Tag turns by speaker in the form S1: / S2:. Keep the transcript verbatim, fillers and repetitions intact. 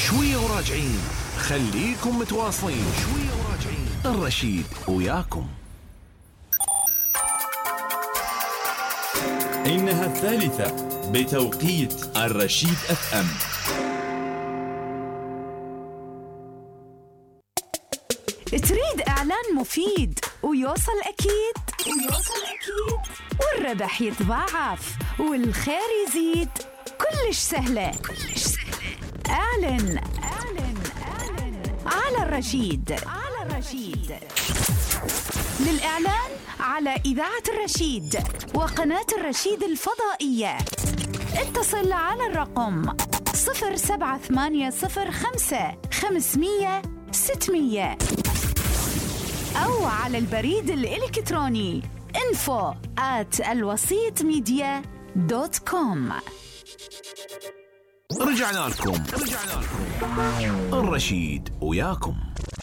S1: شوية وراجعين، خليكم متواصلين. شوية وراجعين، الرشيد وياكم.
S2: إنها الثالثة بتوقيت الرشيد اف ام.
S3: تريد إعلان مفيد ويوصل أكيد ويوصل أكيد والربح يتضاعف والخير يزيد؟ كلش سهلة كلش سهلة. أعلن أعلن أعلن على الرشيد على الرشيد. للإعلان على إذاعة الرشيد وقناة الرشيد الفضائية اتصل على الرقم صفر سبعة ثمانية صفر خمسة خمسمية ستمية أو على البريد الإلكتروني info at الوسيط ميديا دوت كوم.
S1: رجعنا لكم رجعنا لكم الرشيد وياكم.